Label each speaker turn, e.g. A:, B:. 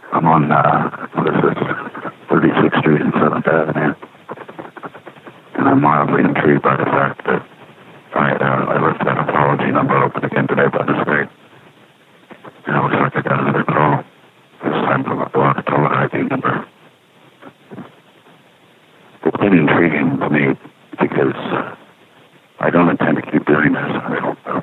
A: I'm on, what is this, 36th Street and 7th Avenue. And I'm mildly intrigued by the fact that I left that apology number open again today by mistake. And it looks like I got another call. This time from a blocked caller ID number. It's been intriguing to me because I don't intend to keep doing this. I don't